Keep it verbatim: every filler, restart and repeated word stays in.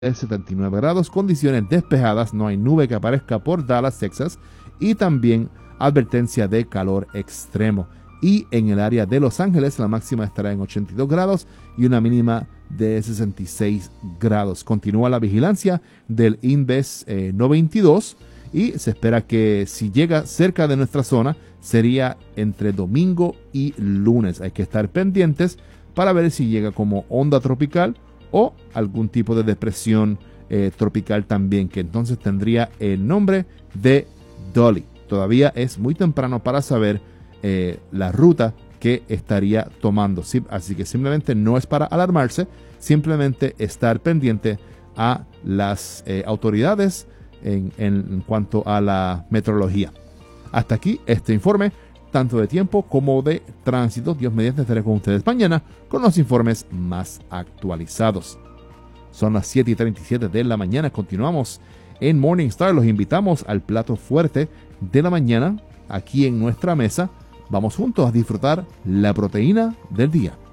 setenta y nueve grados, condiciones despejadas, no hay nube que aparezca por Dallas, Texas, y también advertencia de calor extremo. Y en el área de Los Ángeles la máxima estará en ochenta y dos grados y una mínima de sesenta y seis grados. Continúa la vigilancia del Inves eh, noventa y dos y se espera que si llega cerca de nuestra zona sería entre domingo y lunes. Hay que estar pendientes para ver si llega como onda tropical o algún tipo de depresión eh, tropical también, que entonces tendría el nombre de Dolly. Todavía es muy temprano para saber eh, la ruta que estaría tomando. Sí, así que simplemente no es para alarmarse, simplemente estar pendiente a las eh, autoridades en, en, en cuanto a la meteorología. Hasta aquí este informe, tanto de tiempo como de tránsito. Dios mediante estaré con ustedes mañana con los informes más actualizados. Son las siete y treinta y siete de la mañana. Continuamos en Morning Star. Los invitamos al plato fuerte de la mañana aquí en nuestra mesa. Vamos juntos a disfrutar la proteína del día.